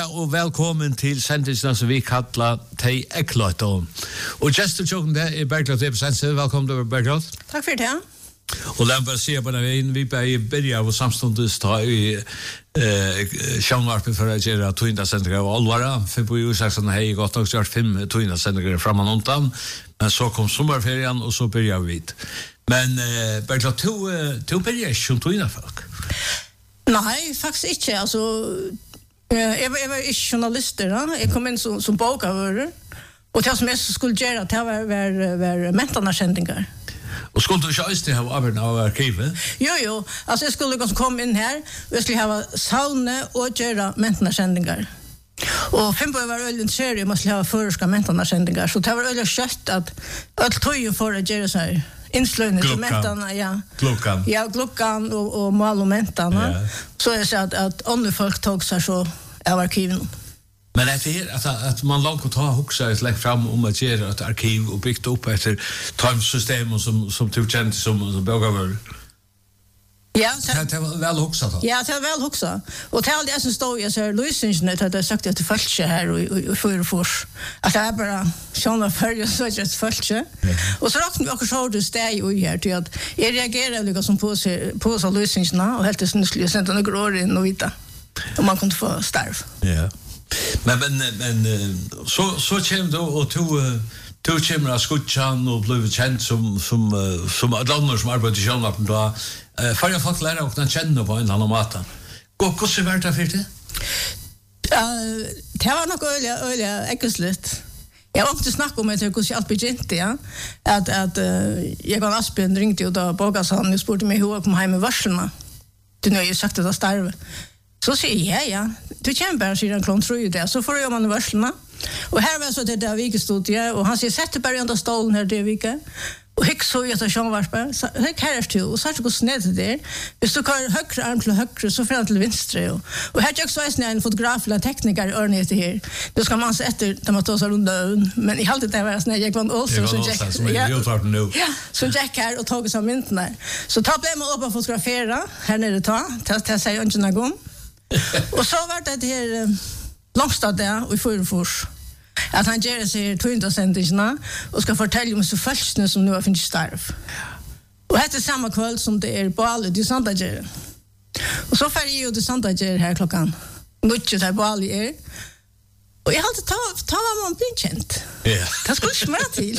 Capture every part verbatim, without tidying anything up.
Ja, og velkommen til sendingen som vi kallar Tei Eklot. Og gestur tjokken det er Bergljot Ebesense. Velkommen til Bergljot. Takk for det. Og la meg bare si på den veien, vi bare begynner av samståndes ta i sjånvarpen for å gjøre tøyndasendringer av alvara. For på jo sagt sånn, hei, godt nok gjort fem tøyndasendringer framan undan, men så kom sommerferien, og så begynner vi vidt. Men uh, Bergljot, du begynner ikke som tøyndafolk? Nei, faktisk ikke. Altså, jeg, var, jeg var ikke journalister, da. Jeg kom inn som, som bokavører, og det som jeg skulle gjøre, det var, var, var mentarnarsendinger. Og skulle du ikke også ha arbeid av arkivet? Jo, jo. Altså, jeg skulle komme inn her, og jeg skulle ha saune og gjøre mentarnarsendinger. Og Finnborg var øyelig interessert i å måtte ha førerska mentarnarsendinger, så det var øyelig kjøtt at alt tøyen for å gjøre seg innsløyne til mentana, ja. Glukkan. Ja, glukkan og, og mal og mentana. Ja. Så jeg sa at, at andre folk tog seg så av arkiven. Men det er at, at man langt å ta hoksa et lengt fram om at gjøre et arkiv og bygge opp etter tarmsystemet som, som du kjente som, som bøgavør. Ja, det, det var vel hoksa da. Ja, det var vel hoksa. Og til alle det som stod i løsningene, hadde jeg sagt at det følte her i, i, i Fyrefors. At det er bare sånn at før jeg så ikke et følte. Og så rakten vi akkurat så det steg i her, til at jeg reagerer like som på seg løsningene, og helt til snuslig, jeg sendte noen år inn og vite om man kunne få starv. Ja. Men, men, men så, så kommer du, og to, to kommer av skutjan og blir kjent som, som, som et andre som arbeider i Kjønlappen da. Før jeg folk lærer å kjenne på en eller annen måte. Hvordan var det for det? Uh, det var nok øyelig, øyelig ekkeslitt. Jeg var ikke snakket om etter hvordan alt begynte, ja. At, at uh, jeg og Asbjørn ringte jo da Bågasson og spurte meg hvor jeg kom hjem i varslene. Det er jo sagt at det starve. Så sier jeg, ja, ja. Du kommer bare, sier han, klon, tror jo det. Så får du gjøre man i varslene. Og her var så til det Vike-studiet, og han sier, sett deg bare under stolen her det Vike. Og hikk så ut av sjånvarpen, så hikk her er til, og så er det gått ned til der. Hvis du kan høyre arm til høyre, så får han til vinstre. Og, og her er også en fotograf eller tekniker i ørene etter her. Du skal man se etter, da man tar seg rundt øven. Men i halvdelen det var sånn, jeg var en Olsen som gikk. Som er i utvarten nå. Ja, som gikk her og tog seg myndene. Så ta ble man opp og fotografere, her nede ta, til å si ønsken av gang. Og så var det det her Longstad der, og i Fyrefors. At han gjør seg tøyndasendingene og skal fortelle om så følelsene som nå har finnet starv. Og dette er samme kveld som det er Bali til Sandager. Og så fer jeg jo til Sandager her klokken nødje der Bali er. Og jeg hadde ta, ta hva man blir kjent. Ja. Det skulle ikke mer til.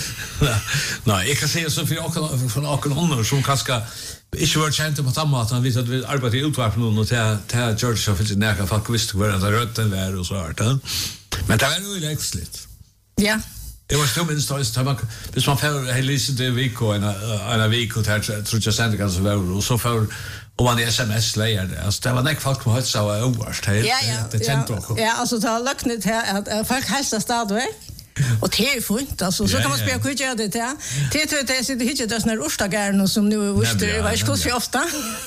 Nei, jeg kan si så for noen andre som kanskje ikke var kjent på samme måte. Han visste at vi arbeidet i utvarpen og til George så finnes det nærke folk visste hva det rødten var og så hvert. Men det var jo leksligt. Ja. Det var stor minst høyst. Hvis man får hele lyset til vik og en av vik og til tror jeg sendte ganske var og så får og man i sms-leier det. Altså, det var nek folk som høyt seg var overst. Ja, ja. Det kjente også. Ja, altså det har løknet til at folk helst er stadigvæk. Og det er jo fint, altså. Så kan man spørre hva gjør det til. Det er til at jeg sitter ikke til sånne Rostagærene som nå er vuster, det var ikke hvordan vi ofte.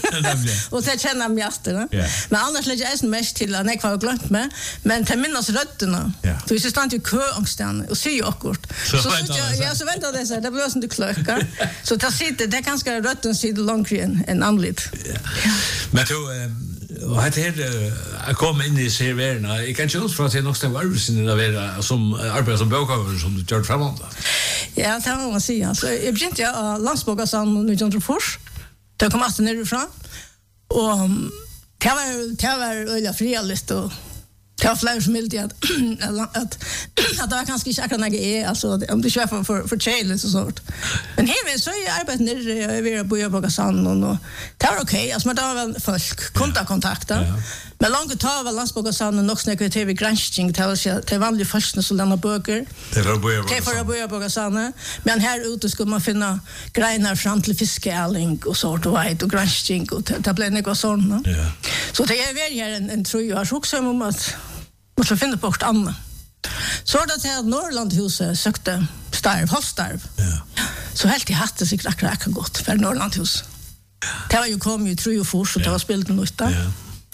Og det kjenner jeg etter. Men annars legger jeg mest til at jeg har glemt meg. Men til minnes røddene. Så hvis jeg stand i køangstene og sier akkurat. Så venter det seg. Det blir sånn til kløkker. Så det er ganske røddene sitter langt enn anlitt. Men du... Og hette her, jeg kom inn i serverene, jeg kan ikke ut fra at det er nok stedet arbeidssinne som arbeider som bøkhaver som du gjør det fremover. Ja, det må man si. Altså, jeg begynte ja, av Landsbågassan nitton fors, da jeg kom alltid nedifra, og det var, det var øyelig frialist, og det var flere som ville at, at, at det var kanskje ikke akkurat når jeg er, altså, om det ikke var for, for, for kjeilig og sånt. Men her så jeg arbeidet nere, jeg var på Bøkhagassan, og det var ok, altså, men det var vel folk, kundekontakter. Ja. Men langt ta var Landsbågassan nok snakker til vi gransking, til vanlige folkene som lander bøker. Det var Bøkhagassan. Det var Bøkhagassan. Men her ute skulle man finne greiner fram til fiskealing og sånt, og veit, og gransking, og det ble noe sånt. Ja. Så det er vel her en, en tro, jeg har så også om at man skal finne på hvert annet. Så var det til at Norrlandhuset søkte starv, hofstarv. Ja. Så helt i hatt det sikkert akkurat akkurat godt for Norrlandhuset. Det var jo kom jo tro og fors, og det var spilt noe ute. Ja.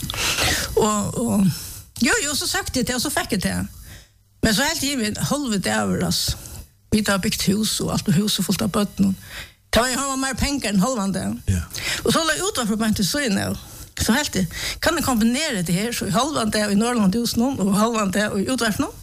Og, og jo, jo, så søkte jeg til, og så fikk jeg til. Men så helt i vi holvet det over oss. Vi har bygd hus, og alt på huset fullt av bøtten. Det var jo mer penger enn holvande. Ja. Og så la jeg utvarfor på en til søgene, Så helt det. Kan jag kombinera det här så i halvan det i Norrland hos någon och halvan det i utvarp någon.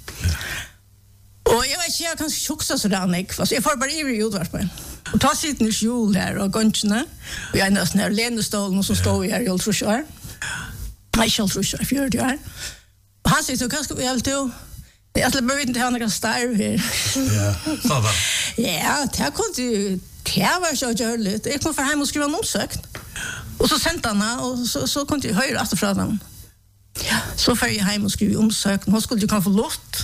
Och jag vet inte, jag kan tjoxa sådär Nick. Fast jag får bara i utvarpen. Och ta sitt nyss jul här och gångerna. Och jag är nästan här länestolen som står här i Oltrusjör. Nej, inte Oltrusjör, fjörde jag. Och han säger så, kanske vi helt till. Jag skulle bara inte ha några starv här. Ja, så va. Ja, det kunde ju det var så görligt. Jag kom för hem och skrev en omsökt. Och så sände han och så så kunde jag höra efter från dem. Ja, så för jag hem och skrev omsökt. Hon skulle ju kan få lott.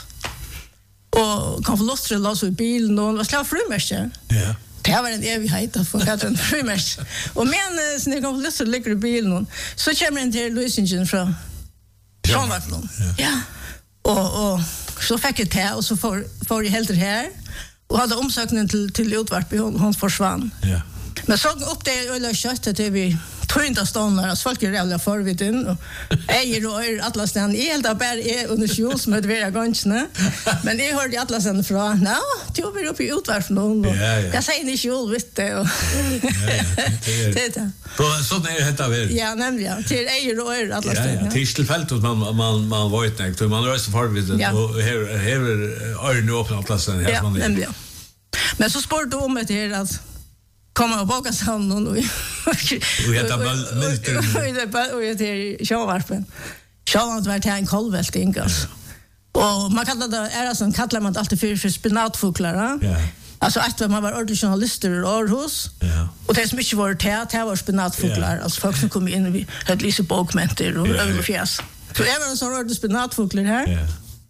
Och kan få lott till att låsa i bilen och vad ska jag frumärka? Ja. Det var en evighet att få katta en frumärka. Och men så när jag kan få lott att ligga i bilen så kommer en till lösningen från Sjönvarpen. Ja. Och och så fick jag det och så får får jag helt det här. Och hade omsökningen till till utvarp hon, hon försvann. Ja. Men så upp det öle köttet till vi tvunna ståndar att folk är jävla förvitten och äger och är alla stan är helt bara är under sjul som det vara gångsna. Men det hörde alla sen från. Ja, då vi upp i utvarp någon. Jag säger ni sjul vet det och det det. På så när det heter väl. Ja, nämligen. Till äger och är alla stan. Ja, till tillfället att man man man var inte näkt man rör sig förvitten och här här är nu öppna alla stan här man. Ja, nämligen. Men så spår du om det här att komma och baka samman och och heter väl milter och det är Sjönvarpen. Sjönvarpen var till en kolvälting alltså. Och man kallar det är sån kallar man alltid för, för spinatfåglar. Ja. Alltså att man var ordentlig journalister i Århus. Ja. Och det som inte var det det var spinatfåglar. Alltså folk som kom in vi hade lite bokmenter och överfjäs. Så det var en sån ordentlig spinatfåglar här. Ja.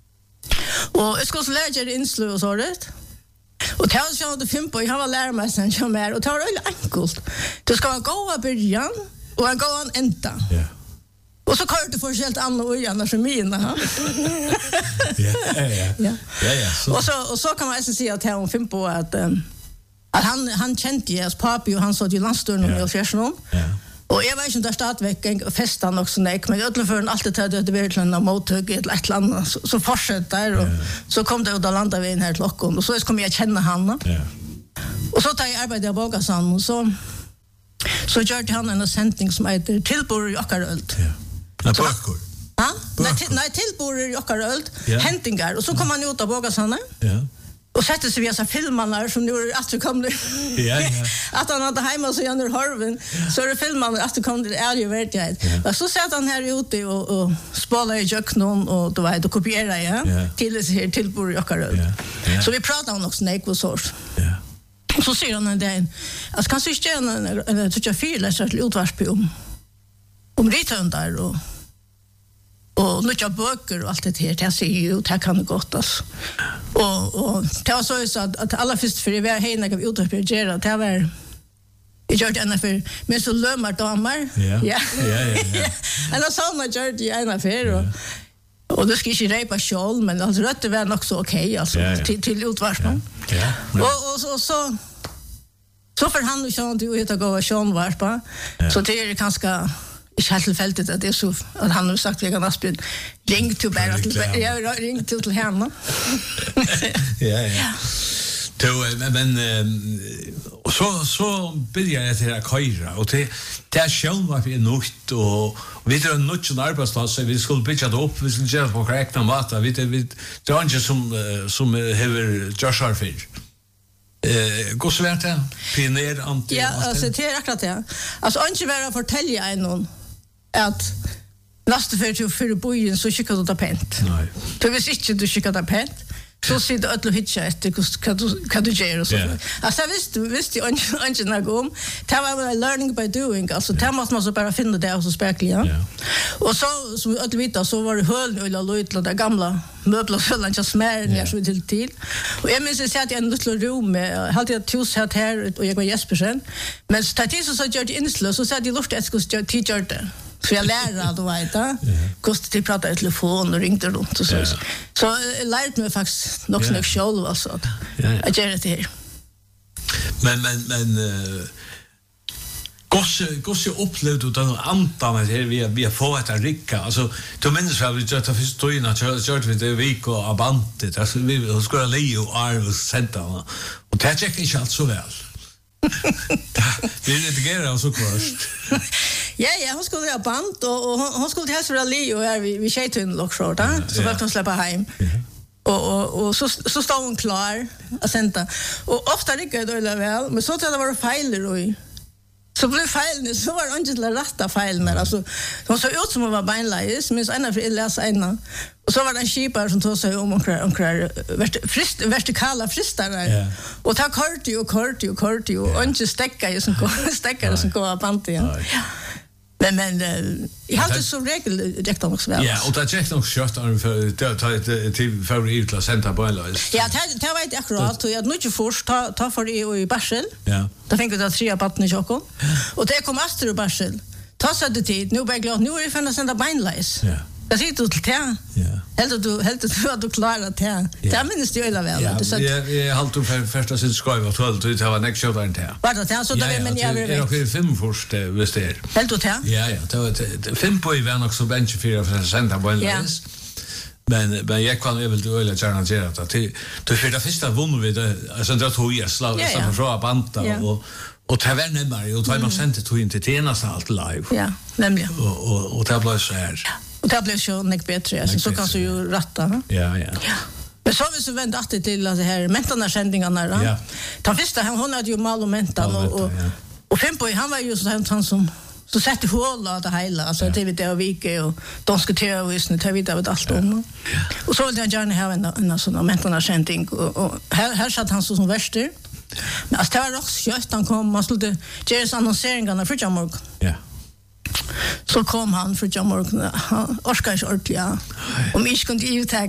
Och jag ska så lägga det inslå och så det. Och det har jag det fem på, jag var lärmästaren som är, och det var väldigt enkelt. Det ska vara goda början och en goda ända. Ja. Och så kör det för helt andra öarna som mina. Ja, ja, ja. Ja, ja. Så. Och så och så kan man alltså säga att han fem på att um, att han han kände ju hans pappa och han sa till landstyrelsen och fjärsen. Ja. Och jag vet inte där stadväck festan också näck men jag för alltid hade det verkligen en mottag ett ett land så, så fortsätter och ja. Så kom det ut att landa vi in här till Lockon och så kom jag känna han. Ja. Och så tar jag arbete i Bogasan och så så gör han en sändning som heter Tillbor i Åkaröld. Ja. Nej, böcker. Ja, nej, nej Tillbor i Åkaröld. Ja. Hämtingar och så kom han ut av Bogasan. Ja. Och sätter sig via så filmarna som nu är att kom det. Ja, ja. Att han hade hemma så gärna Harvin så är det filmarna att kom det är ju verkligt. Ja. Så satt han här ute och och spelade i köknen och då var det kopiera ja, ja. Till det här till bor jag kan. Ja. Ja. Så vi pratade om också när och så. Ja. Så ser han en där. Alltså kanske inte en en tycker jag fyra så till utvarp om om rithundar och och mycket böcker och allt det här det ser ju ut här kan det gott alltså. Och och det var så så att, att alla först för det var hena gav ut att göra det var jag gjorde en för men så lömmar damer. Ja. Ja ja ja. Eller så man gjorde det en affär och och det ska inte repa själ men alltså det var nog så okej alltså ja, ja. till till utvarsman. Ja. Ja. Ja. Och och så så så för han och Sean du heter gå Sean varpa. Ja. Så det är ganska ich hatte fältet att det så att han har sagt vi kan aspel ring till bara till jag ring till till henne. Ja ja. Då men så så börjar jag till att köra och det där själv var vi något och vi drar något en arbetsplats så vi skulle pitcha det upp vi skulle göra på korrekta matta vi det det är inte som som har Joshua Fish. Eh, går så vart det? Pioner anti. Ja, alltså det är akkurat det. Alltså inte vara fortälja en någon att nästa för till för bojen så skickar du ta pent. Nej. Du visst inte du skickar ta pent. Så ser det att hitcha efter kan du kan du göra så. Alltså visst visst ju inte inte någon. Det var learning by doing. Alltså det måste man så bara finna det och så spärkliga. Ja. Och så som vi alla vet så var det höll eller lite där gamla möbler så långt jag smär ner så till till. Och jag minns att jag ändå slår rum med hade jag tus här här och jag var Jespersen. Men så det så så gör det inslå så så det luft att skulle teacher det. Så jag lärde att veta. Kostar till prata i telefon och ringde runt och så. Yeah. Så jag lärde mig faktiskt något yeah. själv alltså. Jag gör det här. Men men men uh, gosse gosse upplevde då antan att vi vi har fått att ricka. Alltså då minns jag vi just att förstå in att jag vi det veck och abantet. Alltså vi skulle Leo Arv center. Och det gick inte alls så väl. Vi redigerar så först. Ja, ja, hon skulle ha band och, och hon, hon skulle helst vara li och här vid, vid tjejtun lockshort, ja, så för att hon släppa hem. Ja. Och, och, och så, så stod hon klar att sända. Och ofta lyckades det väl, men så att det var fejler och så blev feilen, så var det inte till att rätta feilen. Alltså, de såg ut som att vara beinleis, men så ena för att läsa ena. Och så var det en kipare som tog sig om omkring, omkring frist, vertikala fristare. Yeah. Och ta korti och korti och korti och yeah. inte stäcka som stäckare som går av bandet. Ja. Men men jag har inte så regel direkt också väl. Ja, och det direkt också kört för ta till för i till center beinleis. Ja, det det vet jag akkurat och jag nu inte först ta ta för det i Barsel. Ja. Då fick jag tre barn i Stockholm. Och det kom Astrid och Barsel. Ta så det tid. Nu blir glad. Nu är det för att sända beinleis. Ja. Jag sitter du till te. Ja. Helt du helt du att du klarar te. Det minns du eller väl. Det så jag jag har hållit för första sin skriva tolv det var next show där te. Var det så där men jag vill. Det är nog fem först visst det. Helt du te? Ja ja, det var fem på i var nog så bench för att sända beinleis. Men men jag kan väl du eller gärna göra det till till för det första vunnit vi det alltså det tog jag slag så från banta och och ta vänner med och ta man sent till in till tjänas allt live. Ja, nämligen. Och och och det blev så här. Och det blev så mycket bättre så så kan du ju rätta. Ja, ja. Men så vi så vänt att till att det här mentarna sändningarna då. Ja. Ta första han hon hade ju mal och mentan och och och Fimpo han var ju så han som så sätter hålla det hela alltså det vet jag vike och de ska ta och visst ta vid av allt om. Och så vill jag gärna ha en en sån mentarna sändning och här här satt han så som värster. Men alltså det var också kött han kom man skulle göra så annonseringarna för Jamorg. Ja. Så kom han för Jamorg orskar inte ordentligt ja. Och mig kunde ju ta.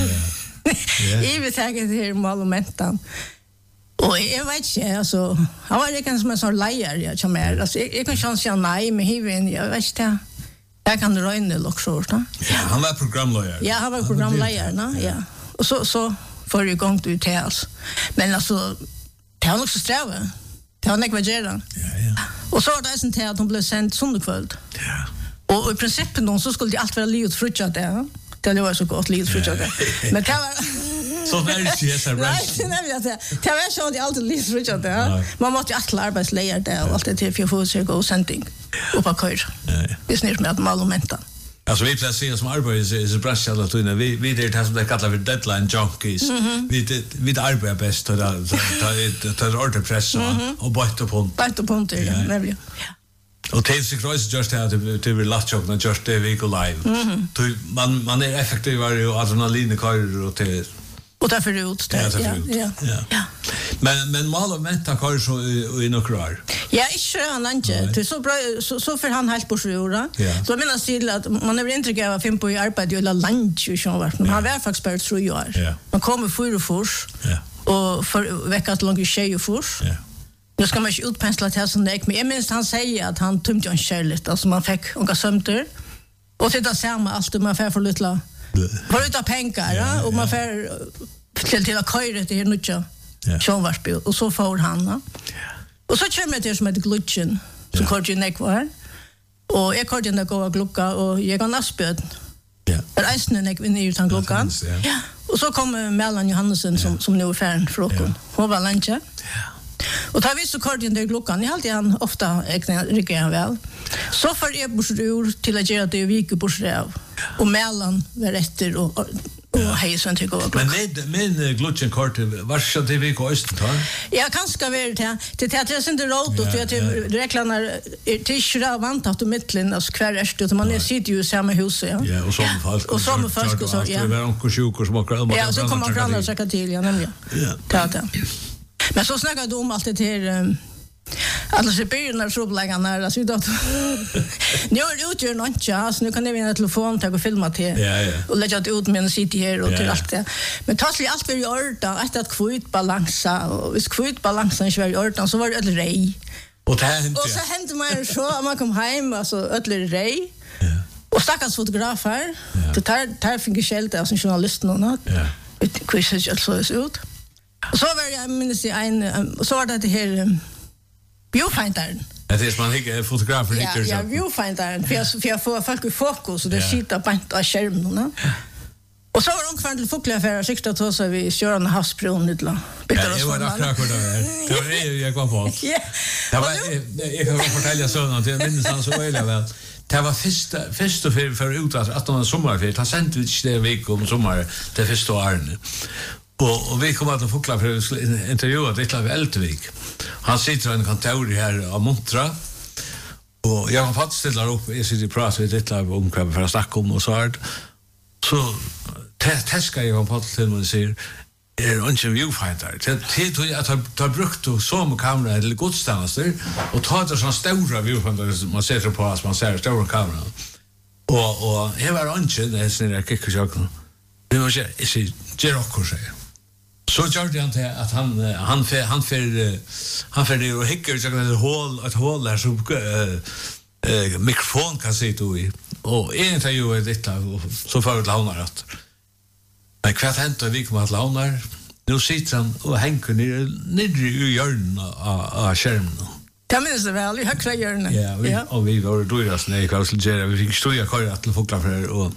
Ja. Jag tar det här monumentan. Och jag vet inte alltså han var det som en sån lejer jag som är alltså jag kan chans säga nej men hiven jag vet inte. Jag kan röna lockshort va. Ja, han var programledare. Ja, han var programledare, ja. Och så så för ju gång du tals. Men alltså det var också sträva. Det var inte göra. Ja, ja. Och så var det sen till att hon blev sänd söndagkväll. Ja. Och i princip då så skulle det allt vara livet frutchat där. Det var så gott livet frutchat där. Men det var så när det är så right. Nej, det är det var så det alltid livet frutchat där. Man måste ju alla arbetsledare där och allt det till för få sig gå sändning. Och på kör. Ja. Det snir med att malumenta. Alltså vi placerar som arbetar i så bra så att vi vi det som det kallar för deadline junkies. Vi vi arbetar bäst då ta ta ta order press och byta på. Byta på det, nämligen. Ja. Och det är så kross just det att det vill last job när just det vi går live. Man man är effektiv och adrenalin kör och det och därför ut det. Ja, ja. Ja. Men men mal och menta kör så i nokrar. Ja, inte han inte. Det så bra så så för han helt på sjura. Så menar still att man är inte gärna fem på i arbete eller lunch och så vart. Man har faktiskt bara tre år. Man kommer för och fors. Ja. Och för veckas långa tjej och fors. Ja. Nu ska man ju utpensla till sån där men jag minns han säger att han tömde en kärlet alltså man fick några sömter och sitta samma allt man får för lite för uta pengar ja, och man får till till att köra det här nutja sjönvarsby och så får han ja. Och så kommer det som heter glutchen som kort ju neck var och jag kort ju neck och glocka och jag kan aspöd ja är isen neck vinner ju utan glockan ja och så kommer Mellan Johansen som som nu är färd för oss hon var lunch ja. Och tar vi så kort in där klockan. Jag alltid han ofta rycker väl. Så för är bursur till att göra det vik bursur. Och mellan var rätter och och hej så tycker jag. Men med men glutchen kort var så det vi går öst tar. Jag kan ska vara det till att jag inte råd och att reklanar tisra vant att mitten av skvärst och man sitter ju i samma hus ja. Ja och som folk och som folk så ja. Det var onkel sjuk och smakar. Ja så kommer grannar så kan till ja nämligen. Ja. Ta det. Men så snackar du om allt det här alla separerna problemen där så då. Nu är det utgör något chans nu kan det vara en telefon ta och filma till. Ja ja. Och lägga det ut med en city här och till allt det. Men tas vi allt för i ordan efter att kvitt balansa och vis kvitt balansen i i ordan så var det ett rej. Och det hände. Och så hände man så man kom hem alltså ett rej. Ja. Och stackars fotografer. Det tar tar fick skälta som journalisten och något. Ja. Det quiz alltså så ut. Så var jag minns i en så var det här viewfindern. Det är man inte fotografer inte så. Ja, viewfindern för för för folk i fokus och det sitter på en skärm nu. Och så var det ungefär till Fuglaffärer sikta till så vi kör en havsbron utla. Ja, det var akkurat det där. Det var det jag kom på. Ja. Det var jag kan fortälja såna till minns han så väl väl. Det var första första för för ut att de sommarfest. Han sände ut det veck om sommar det första året. Och och vi kommer att Fuglaffärer intervjua det till Eltvik. Han sitter i en kontor här av Montra. Och jag har fått ställa upp i sitt prat vid det där om vad för att snacka om och så här. Så täska jag på till mig säger är inte viewfinder. Det det att ta brukt och som kamera eller godstanster och ta det sån stora viewfinder som man ser på att man ser stora kamera. Och och här var inte det är det kickar jag. Det var ju är det Jerocco säger. Så gjorde han till att han han för han för han för det och hickar så ett hål ett hål där så eh mikrofon kan sitta i och en tar ju detta så för att låna rätt. Men kvart hänt vi kommer att låna. Nu sitter han och hänger ner ner i hjörnan av skärmen. Det minns det väl, i högra hjörnan. Ja, vi och vi var då i oss när jag skulle göra vi fick stå jag kör till Fuglaffärer och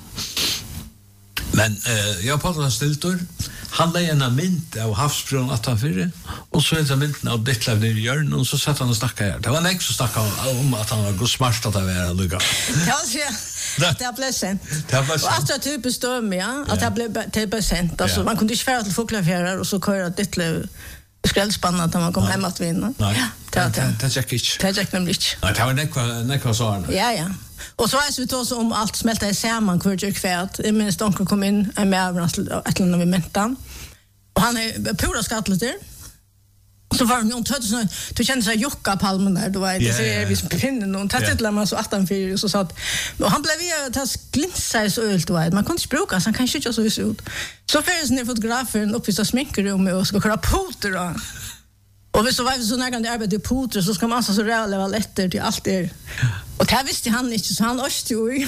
men eh jag pratar om stiltor. Han lade en mynt av havsbron attanfyrre, och så är det mynten av Ditlev ner i hjörnen, och så satt han och snackade här. Det var en som snackade om att han var god smart att det var lugga. Ja, det blev sent. Och att det typ består ja, att det blev det blev sent. Alltså man kunde inte färra till Fuglaffärer och så köra Ditlev skrällspanna att man kom hem att vinna. Ja, det det gick inte. Det gick nämligen inte. Nej, det var nekva nekva så. Ja, ja. Och så är det så om allt smälta i samman kvar jag kvärt. Jag minns onkel kom in en med överraskning ett eller annat vid mentan. Och han är pura skattlet där. Så var det någon tödde du kände sig jocka palmen där då var det så är vi som pinne någon tätt till man så åttan för så så att och han blev ju tas glinsa så ölt var man kunde språka så han kan inte så ut. Så finns ni fotografen uppe i så sminkrum och ska köra poter då. Och vi så var vi så när det arbete poter så ska man så räla väl efter till allt det. Och det visste han inte så han öste ju.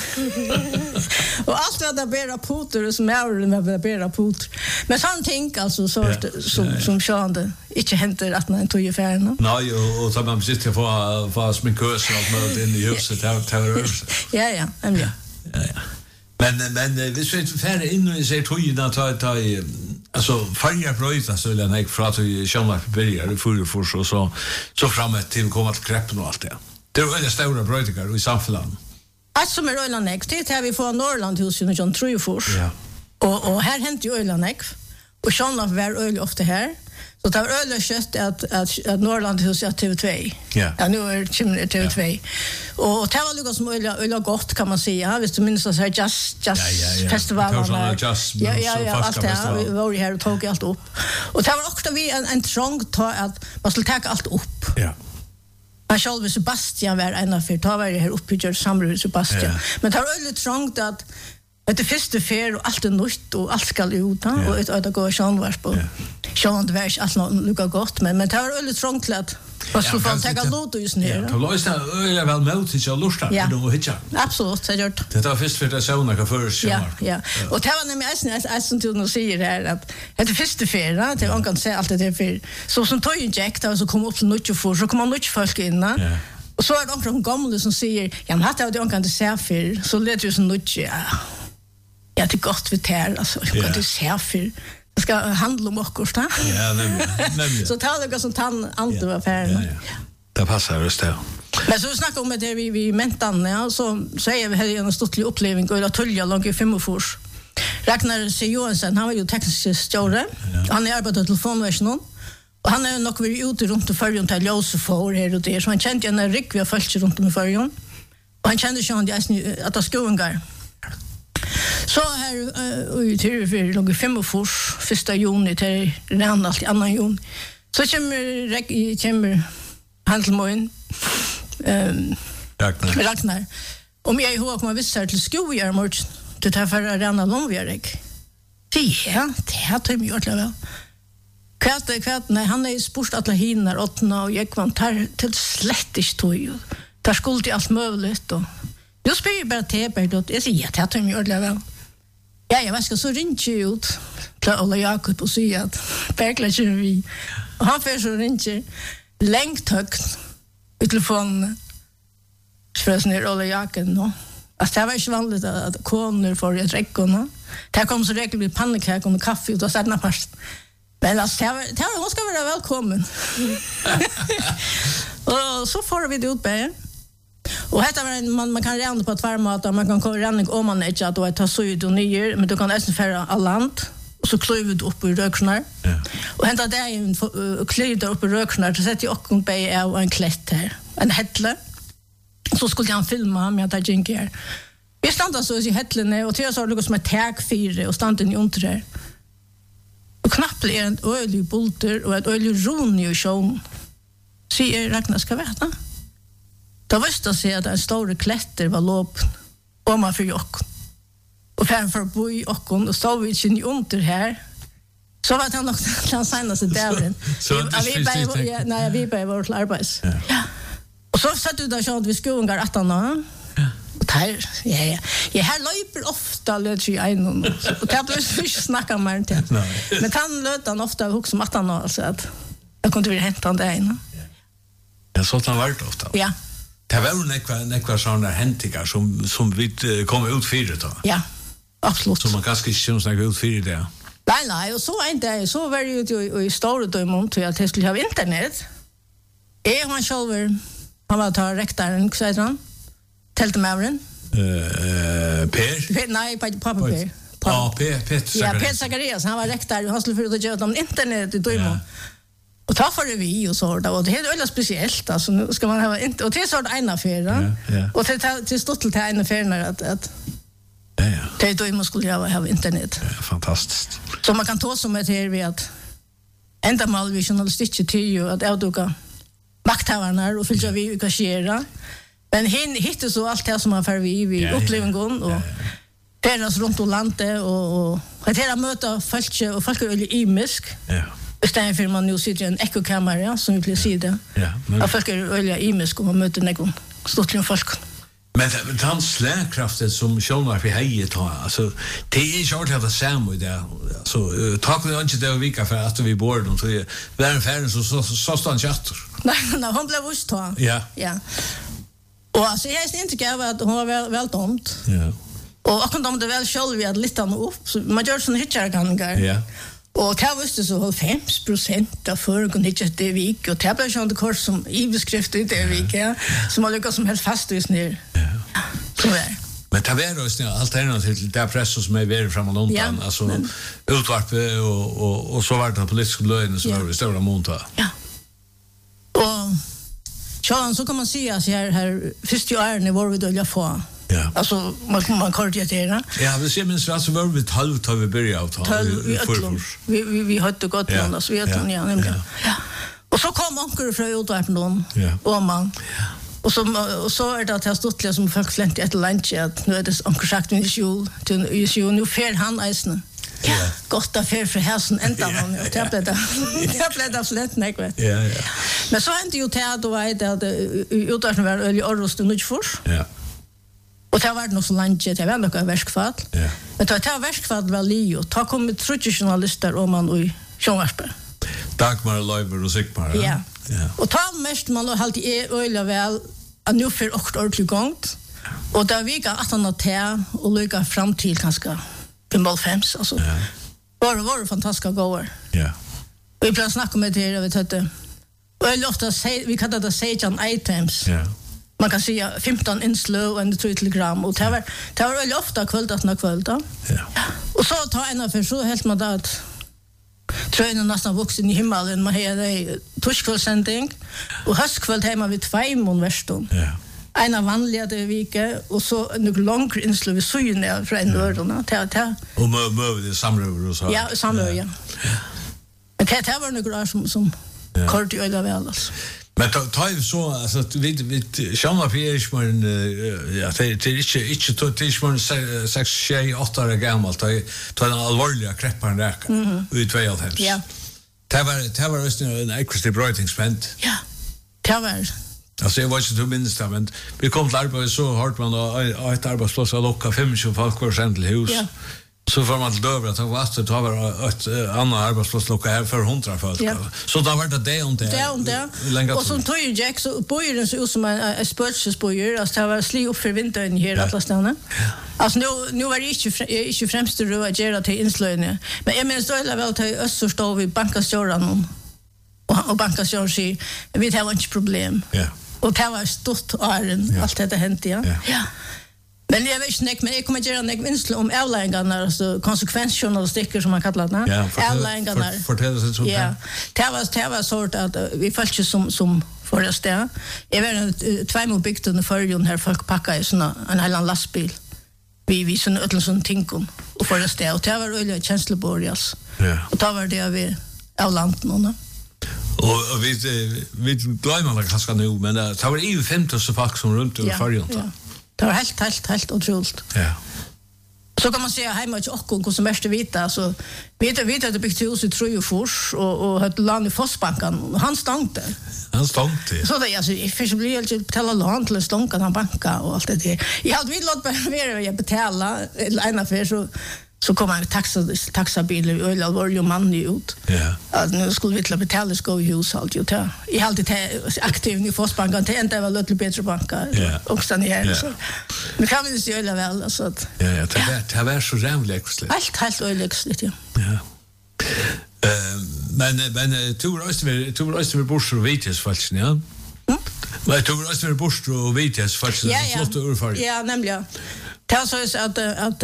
Och allt vad det bära poter som är med bära poter. Men sån tänk alltså så som som sjönde inte händer att man tog ju färna. Nej och så man sitter för för sminkös och med in i huset där där. Ja ja, men ja. Ja ja. Men men vi ska färra in i sig tojna ta ta alltså färja bröta så eller nej för att vi kör börjar för för så så så framåt till komma till kreppen och allt det. Det är det stora brötigar i samhällen. Alltså som är Öland Next, det här vi får Norrland hos ju John Trujfors. Ja. Och och här hänt ju Öland Next. Och Sean var väl öl ofta här. Så det var öl kött att att att Norrland hos T V två. Ja. Ja, nu är det T V två. Och det var lugnt som öl öl gott kan man säga. Visst du minns så här just just festivalen. Ja, ja, ja, ja, allt det. Vi var ju här och tog allt upp. Och det var också vi en en trång ta att man skulle ta allt upp. Ja. Man själv Sebastian var en av för ta var det här uppe i George Samru Sebastian. Ja. Men det var väldigt trångt att att det första fer och allt är nytt och allt ska ut ja. Och ett att gå sjön var på. Sjön det var inte alls lukka gott men men det var väldigt trångt att vad skulle få ta låt just nu. Ja, då löste jag väl mot till jag lustar då hitcha. Absolut, så gjort. Det var först för det såna kan först. Ja, ja. Och det var nämligen äsn äsn till nu säger här att det första fer det man kan se allt det för så som tog en jack där så kom upp till nytt för så kommer nytt folk in. Ja. Och så är det också gamla som säger ja men hade jag inte se för så lät ju så nytt ja. Ja, det är gott vid här, alltså. Jag kan inte se för det ska handla om oss, va? Ja, nämligen. Så tar det som tann allt var färdigt. Ja, ja. Det passar just det. Men så snackar om det vi vi mentan, ja, så säger vi här en stortlig upplevelse och att tulja långt i fem år. Ragnar C. Johansson, han var ju teknisk stjärna. Han är arbetat telefonversionen. Och han är nog varit ute runt i förrjun till Josefår här och där. Så han kände en rik vi har följt runt om i förrjun. Och han kände sig att det skoengar. Så här i tur för låg fem och fors första juni till redan allt i annan juni. Så kommer kommer Handelmoin ehm Ragnar. Ragnar. Om jag ihåg kommer vi så till skojar mot det här för redan långväg. Ja, det har de gjort väl. Kvart kvart nej han är sport alla hinner åttna och jag kan ta till slett inte tog. Där skulle det allt möjligt och jag spelar bara teper då jag säger att jag har gjort det väl. Ja, jag vet inte så ringt ut till Ola Jakob och säger att verkligen kör vi. Och han får så ringt längt högt i telefonen. Förresten är Ola Jakob nå. Alltså det var inte vanligt att koner får ett räckorna. Det kom så regel med pannekaka och kaffe och sådana fast. Men alltså det var, det var, hon ska vara välkommen. Och så får vi det ut med. Och här var man man kan ränna på tvärmat och man kan komma ränna om man inte att då ta så ut och nyer, men du kan nästan färra all land och så klöver du upp i röknar. Ja. Och hämta där en klöver upp i röknar så sätter jag och be av en klätt här. En hättle. Så skulle han filma med att jag gick här. Vi stannade så i hättlene och till så något som ett tag fyra och stannade i under. Och knappt är en ölig bulter och ett ölig ron i sjön. Sier Ragnar ska veta. Då visste jag sig att en stor klätter var låp om för jocken. Och framför bo i jocken och stod vi inte i under här. Så var det nog den senaste dagen. Så vi bara nej vi bara vårt arbets. Ja. Och så satt du där så att vi skulle gå att han. Ja. Och här ja ja. Jag här löper ofta löt i en och det blir fisk snacka mer inte. Men han löt han ofta också om att han så att jag kunde vilja hämta det in. Ja, så han var ofta. Ja. Det var ju nekva, nekva sådana häntingar som, som vi uh, kom ut för det då. Ja, absolut. Som man kanske inte känns snacka ut för det. Nej, nej, och så är inte så var det ju i stora dömon till att jag skulle ha internet. Jag han själv, han var ta rektaren, säger han. Tälte med den. Uh, per? Per? Nej, pappa Per. Ja, Per, Peter Ja, Peter Zacharias, han var rektare, han skulle för att göra om internet i dömon. Ja. Och ta för det vi och så där och det är väldigt speciellt alltså nu ska man ha inte och det är så att ena affär ja, ja. Och det till stort till ena affär att att ja ja. Det då måste skulle jag ha internet. Ja, fantastiskt. Så man kan ta som ett här vi att ända mal vi journalistik till ju att autoka makthavarna och fylla vi engagera. Men hin hittar så allt det som man för vi vi ja, upplevelsen och deras runt om landet och och att hela möta folk och folk är imisk. Ja. Istället för man nu sitter i en ekokamera som vi blir sida. Ja, men folk är öliga imisk och man möter någon stort om folk. Men den slagkraften som Sjönvar för hejet tar, alltså det är inte alltid att säga det. Så tack vi inte det vika för att vi bor dem så är värn färden så så så står han chatter. Nej, nej, hon blev vust ta. Ja. Ja. Och alltså jag är inte gav att hon var väl väl tomt. Ja. Och och de det väl själv vi hade lite upp så man gör sån hitchar Ja. Och det var så fem procent av förrgående inte det vik och det blev ju inte kurs som i beskrift i det vik ja som har lyckats som helt fast just ner. Ja. Så där. Men det var ju alternativt till det press som är väldigt framåt undan ja, alltså men utvarp och och och så var det politiska blöden så ja. Var det stora monta. Ja. Och så så kan man se att här här första året när var vi då jag få ja. Alltså man man korrigerar. Ja, vi ser minst alltså var vi tolv tar vi börja att ta vi vi vi hade gått ja. Någon så vet ja. Ni ja, nämligen. Ja. Ja. Och så kom onkel från utvarpen ja. Och man. Ja. Och så och så är det att jag stått som folk flänt i ett lunch att nu är det onkel sagt i jul till i jul nu fer han isen. Ja, gott affär för hästen ända han och det blev det. Det blev det flänt nej vet. Ja, ja. Men så hände ju det då var det att utvarpen var öl i Orrost och Nutfors. Ja. Och det var nog så långt det var nog verkfall. Ja. Men det var verkfall väl Leo. Ta kom traditionalister om man och Sjönvarsper. Dagmar Leiber och Sigmar. Ja. Ja. Och ta mest man har alltid är öliga väl att nu för åkt ordentligt gångt. Och där vi går att han ta och lycka fram till kanske fem alltså. Ja. Var det var fantastiska gåor. Ja. Vi plötsligt snacka med det jag vet inte. Och jag ofta säger vi kallar det Satan items. Ja. Man kan säga femton inslö och en tre telegram och det var det var väl ofta kvällat när kvällt då. Ja. Och så tar en av för så helt man där tränar nästan vuxen i himmelen man har det tuschkvällssändning och höstkväll hemma vid två mån värston. Ja. En av vanliga det vecka och så en lång inslö vi syn där för en ördorna ta ta. Och mö det samrör och så. Ja, samrör ja. Men det här var några som som kort i öde väl alltså. Men ta ju så alltså vi vi Sjönvar Piersman ja det är inte inte så Piersman sex tjej åtta år gammal ta ta en allvarlig kreppar där ut två år hem. Ja. Det var det var just en extra writing spent. Ja. Det var alltså jag var ju två minst men vi kom till arbete så hårt man och ett arbetsplats att locka fem tjugo folk var sent till hus. Ja. Så får man till dövra att var att ta var ett annat arbetsplats lucka här för hundra folk. Ja. Så då var det det om det. Det om det. Och så tog ju Jack så bojer så ut som en spörsbojer alltså det var sli upp för vintern här alla stanna. Alltså nu nu var det inte inte främst det att göra till inslöjning. Men jag menar så är väl till öst så står vi bankastjoran och och bankastjoran säger vi har inte problem. Ja. Och det var stort åren allt det hände ja. Ja. Men jag vet inte, men jag kommer att göra en vinsel om avläggarna, alltså konsekvensjournalistiker som man kallar det. Ja, avläggarna. Fortell oss sånt. Ja, det var, det var sort att vi följde ju som, som förra steg. Jag var två mot byggt under förrjun här folk packade i såna, en hel lastbil. Vi vi såna ödlen sån tinkon och förra steg. Och det var öliga känsloborgas. Ja. Och då var det vi avlant någon. Och, och vi, vi glömmer det kanske nu, men det var ju femtio så folk som runt över förrjun. Ja. Det var helt, helt, helt otroligt. Ja. Så kan man säga hemma till och hur som mest vita så vet jag vet att det byggt hus i Trojofors och och hade land i Fossbanken han stängde. Han stängde. Så det alltså i fisk blir helt betala lån till stånka han banka och allt det där. Jag hade vill låt bara jag betala en affär så så kommer en taxa taxabil och öl var ju man ut. Ja. Att nu skulle vi till betala ska ju hus allt ju ta. I alltid aktiv i Fossbanken till inte var lite bättre banka och sen här så. Men kan vi se öl väl alltså att ja ja det var det var så jävligt. Helt helt öljexligt ja. Ja. Eh men men två röster två röster med Borsor och Vites falschen ja. Men två röster med Borsor och Vites falschen flott urfall. Ja, nämligen. Det så är att att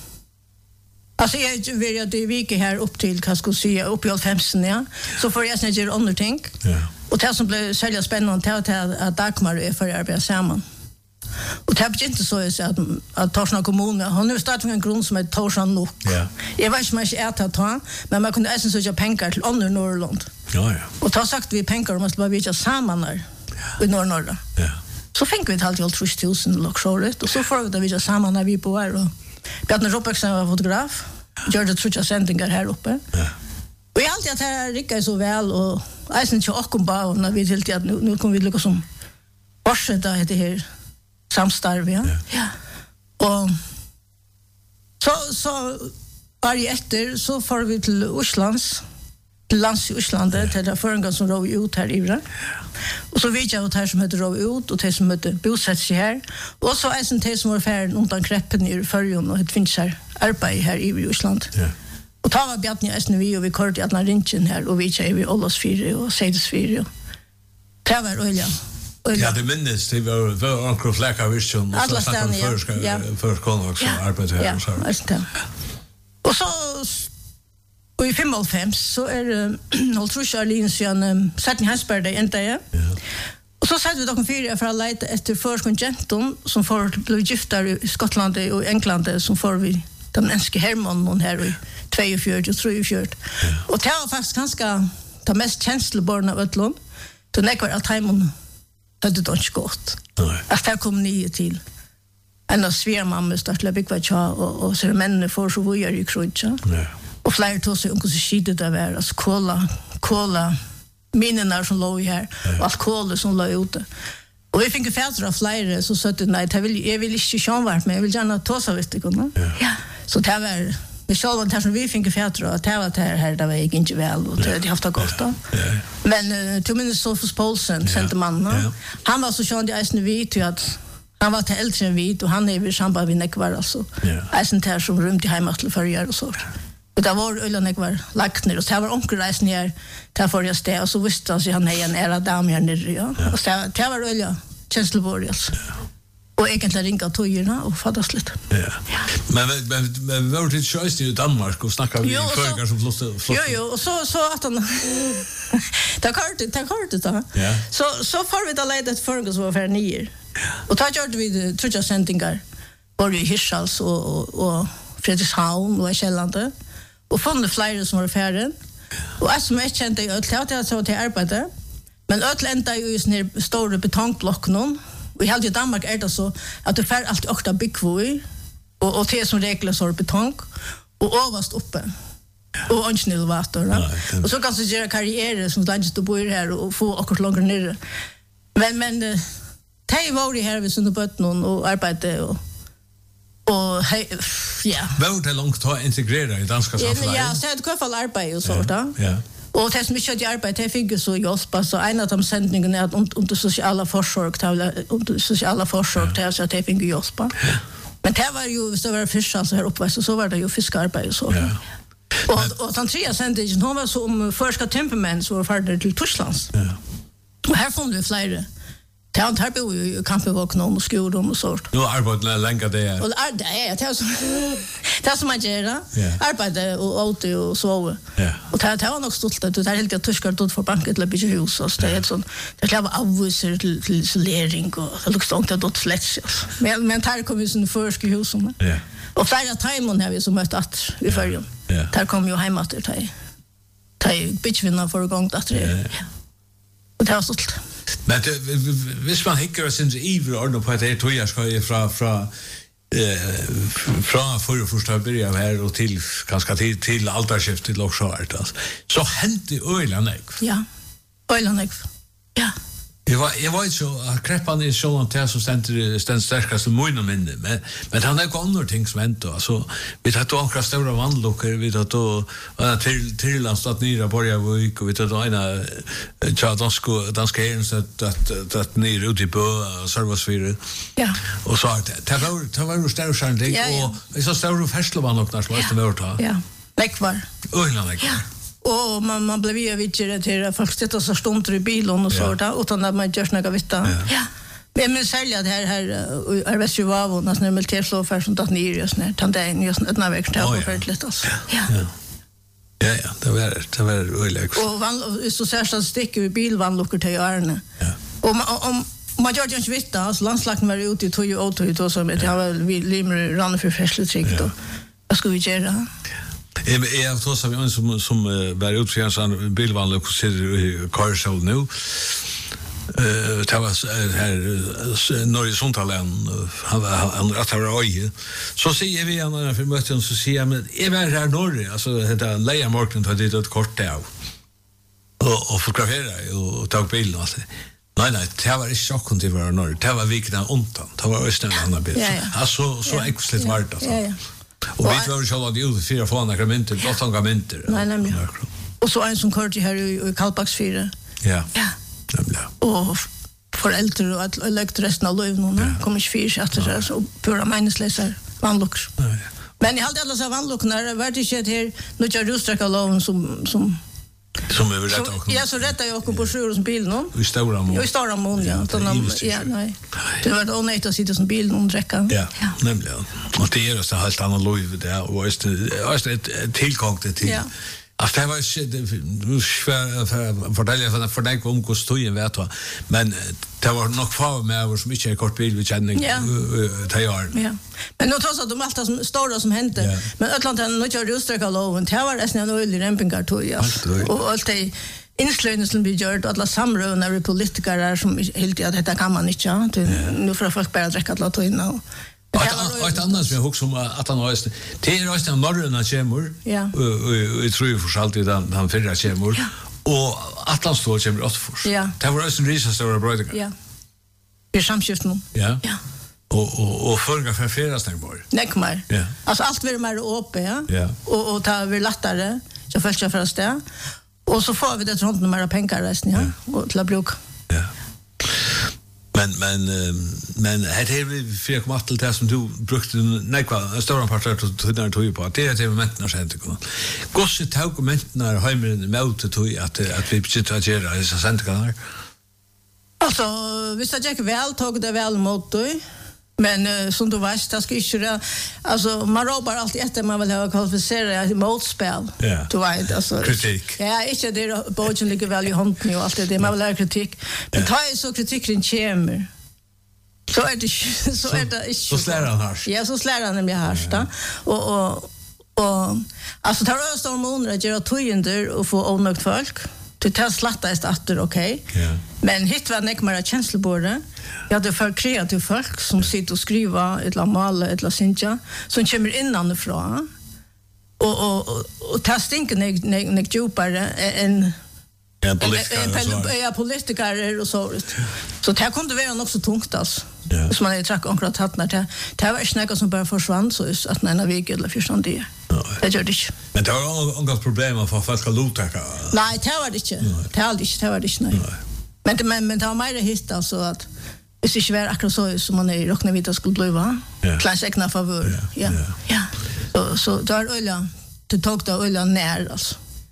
alltså jag vill att det vike här upp till vad ska säga upp i femton ja. Så får jag snäger under tänk. Ja. Och det som blev sälja spännande till att Dagmar är för arbeta samman. Och det är inte så att att Torshavn kommun har nu startat en grund som är Torshavn nog. Ja. Jag vet inte om jag är att ta, men man kunde även söka pengar till andra Norrland. Ja ja. Och ta sagt vi pengar om måste bara vi samman där. I norr norra. Ja. Så fick vi ett halvt tre tusen luxuret och så får vi det vi samman när vi på här och Bjarne Roppeksen var fotograf. Gör det tror jag sändningar här uppe. Ja. Och jag alltid att här rickar så väl och jag syns ju också bara när vi till att nu, nu kommer vi lyckas som fortsätta det här samstarv ja. Ja. Och så så är efter så får vi till Oslands till lands i Oslandet till där förrän som rov ut här i Ivra. Och så vet jag att här som heter rov ut och det som heter bosätt sig här. Och så är sen det som var färden undan kreppen i förrjun och det finns här arbete här i Osland. Ja. Och ta var Bjarni S N V och vi körde alla ringen här och vi kör vi Ålosfyr och Seidesfyr. Det var olja. Ja, det minnes, det var var onkel Fläcka vision och så snackade vi för för konvaks och arbete här så. Ja, och så och i fem så är noll tror Charlene sen Saturn Hasper det inte ja. Och så satt vi dock en fyra för att leta efter försköngenton som får bli gifta i Skottland och England som får vi den enske Herman hon här i tjugofyra och trettiofyra. Och det var faktiskt ganska det mest känsloborna av ötlån. Då nekvar att hemon hade det inte gått. Att det kom nio till. En av svärmamma startade bygga tja och, och så männen får så vujar i krutja. Och flera tog sig omkring så skidet av är. Alltså kola, kola minnena som låg här. Och allt kola som låg ute. Och vi fick fäder av flera så sa att nej, jag vill, jag vill inte känvart men jag vill gärna ta sig vet du. Ja. Så det var vi såg att det som vi fick fäder och det var det här där var jag inte väl och det har haft gott då. Men uh, till minns Sofus Paulsen sände mannen. Han var så känd i S N V till att han var till äldre än vi och han är i samband med nekvar alltså. S N T som rum till hemma till förjar och så. Och det var ölen nekvar lagt ner och det var onkel reisen ner till förja steg och så visste han sig han är en era dam här nere ja. Och så det var ölen känsloborgas. Och egentligen ringa tojerna och fattas lite. Ja. Men men men var det choice i Danmark och snacka vi förgar som flott flott. Jo jo och så så att han ta kort ta kort då. Ja. Så så får vi då leda ett förgar som var för nio. Och ta gjorde vi tror jag sändningar. Var ju Hirschals och och Fredrikshavn och Kjellande. Och fann det flera som var färden. Och jag som är kände ju att jag så till arbete. Men ötlända ju just ner stora betongblock någon. Vi hade i Danmark är det så att det fär alltid åkta byggvoj och och det som regler så betong och överst uppe. Och ansnil vatten va. Och så kan så göra karriär som landet du bor här och få akkurat långt ner. Men men det var det här vi såna bött någon och arbete och Och hej ja. Var det långt att integrera i danska samhället? Ja, så det går för arbete och så där. Ja. Och det som mycket arbete det fick så hjälpa så en av de sändningarna är att under sociala försök under sociala försök där så att det fick hjälpa. Men det var ju så var det fisk alltså här uppe så var det ju fiskarbete och så. Ja. Och och den tredje sändningen hon var så om förska temperament så var färdig till Tyskland. Ja. Och här får vi flera. Det har inte bo ju kampevåkna och skolrum och sånt. Nu arbetar länge det. Och det är det som det som man gör. Arbete och åt och så. Ja. Och det har nog stolt att det är helt att tyskar då för banken eller bygga hus så det är sån det klarar avvisar till isolering och det luktar långt att dot släts. Men men här kommer ju sån förska husen. Ja. Och flera timon har vi som mött att i förrjun. Ja. Där kom ju hem att det är. Det är bitchvinna för gång att det. Och det har stolt. Men det, hvis man hikker sin iver ordentlig på at det tror jeg skal fra fra eh fra för första början här och till kanske till till altarskift till Loksjøvart alltså så hände öland jag. Ja. Öland jag. Ja. Det var jag var inte så kreppan i så långt här så ständer ständ starkast minne minne men men han har gått andra ting som hänt alltså vi har då också stora vandluckor vi har då till till landstat nere börja vi och vi tar då ena ja danska danska herren så att att ni ute i på servicefyr. Ja. Och så att det var det var ju stor chans och så stor festlovand och där så måste vi ta. Ja. Läck var. Öland läck. Och man man blev ju vidare till att folk sitter så stunder i bilen och så där utan att man gör några vitta. Ja. Men men sälja det här här är väl ju var och när militärslå för sånt att ni just när tanden just när vi kan ta för lite alltså. Ja. Ja ja, det var det var öligt. Och van så särskilt sticker vi bilvanluckor till Arne. Ja. Och om man gör ju inte vitta alltså landslagen var ute i tog ju auto då så med det har vi limmer rann för färsligt då. Vad ska vi göra? Jag jag tror så vi som som var utförande sån bilvanlig och sitter i Karsel nu. Eh det var här Norge Sontalän han var att ha oj. Så säger vi när för möten så säger jag men är väl här Norge alltså det Leia Marken tar dit ett kort där. Och och fotografera och ta bild och allt. Nej nej, det var inte chocken till var Norge. Det var vikna undan. Det var östen andra bild. Alltså så exklusivt var det alltså. Ja ja. Och vi var ju själva det ut fyra få några mynter, gott några mynter. Nej, nej. Och så en som körde här i Kalbaks fyra. Ja. Ja. Och föräldrar och att lägga resten av livet nu kommer inte fyra efter så pura meningslösa vanlocks. Men jag hade alla så vanlock när var det inte här nu jag rusträcka loven som som som är rätt också. Ja, så rätta jag också på sjön som bil nu. I stora mån. I stora mån, ja. Ja, nej. Det var då nej att sitta som bil och dräcka. Ja, nämligen. Och det är så helt annan lov det och just just ett tillgång till. Ja. Alltså det var ju svär för det för för dig om kostojen vet du. Men det var nog kvar med var så mycket kort bil vi känner ta år. Ja. Men nu trots att de allt som stora som hände. Men Atlanten nu kör rusträcka loven. Det var resten en öl i rempingar tog ja. Och allt det inslöjningen som vi gör och alla samröv när vi politiker är som helt att detta kan man inte ja. Nu får folk bara dricka alla tog in och Och ett annat som jag också som att han har det är just en norrna kemur. Ja. Och jag tror ju för alltid han han förra kemur. Och att han står kemur åt för. Ja. Det var ju en resa stora bröder. Ja. Vi samskift nu. Ja. Ja. Och och och förga för flera snäggborg. Näckmar. Ja. Alltså allt blir mer öppet ja. Ja. Och och tar vi lättare så först jag först det. Och så får vi det runt några pengar resten ja. Och till bruk. Ja. Men men men det är vi fyra komma åtta till det som du brukte nekva stora parter till när tog på det är det momenten sen det går. Gosse tog momenten när hemmen mot tog att att vi sitter att göra det så sent kan. Alltså vi sa jag väl tog det väl mot dig. Men uh, som du vet, det ska inte alltså man ropar alltid efter man vill ha kvalificerat motspel. Yeah. Du vet alltså. Kritik. Ja, inte det bogen ligger väl i handen och allt det man vill ha kritik. Men yeah. Ta ju så kritiken kommer. Så är det så, så är det inte. Så slår han här. Ja, så slår han nämligen här yeah. och och och alltså tar det storm under att göra tojender och få onökt folk. Det tar slatta är åter okej. Ja. Men hit var det mer känsloborde. Jag hade för kreativa folk som sitter och skriver ett la måla ett la synja som kommer innanifrån. Och och och, och ta stinken när när djupare en Ja, politiker. Ja, politiker och så. Så det kunde vara nog så tungt alltså. Ja. Så man är track akkurat hatt när det det var snäcka som bara försvann så att när en vecka eller förstånd det. Det gör det inte. Men det var något problem för folk att luta. Nej, det var det inte. Det var det inte, det var det inte. Nej. Men men men det var mer hit alltså att det är svårt akkurat så som man är rockna vita skulle bli va. Klart egna favör. Ja. Ja. Så så där ölla det tog då ölla ner alltså.